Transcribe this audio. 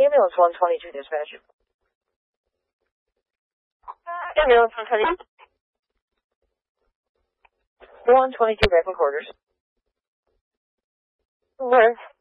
Ambulance 122 dispatch. Ambulance 122. 122 back in quarters. Where?